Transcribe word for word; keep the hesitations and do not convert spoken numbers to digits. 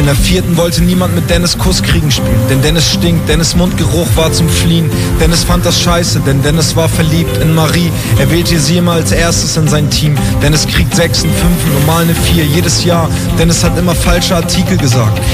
In der vierten wollte niemand mit Dennis Kuss kriegen spielen, denn Dennis stinkt, Dennis Mundgeruch war zum Fliehen. Dennis fand das scheiße, denn Dennis war verliebt in Marie. Er wählte sie immer als erstes in sein Team. Dennis kriegt Sechsen, Fünfen, normal eine Vier, jedes Jahr. Dennis hat immer falsche Artikel gesagt.